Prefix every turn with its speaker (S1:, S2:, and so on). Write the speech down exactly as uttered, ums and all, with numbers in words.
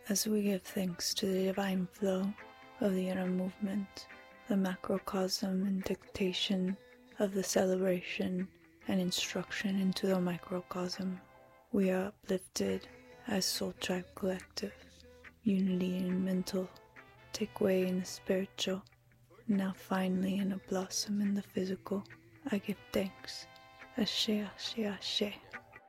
S1: As we give thanks to the divine flow of the inner movement, the macrocosm and dictation of the celebration and instruction into the microcosm, we are uplifted as Soul Tribe Collective. Unity in mental, take way in the spiritual, now finally in a blossom in the physical. I give thanks. Ashe, ashe, ashe.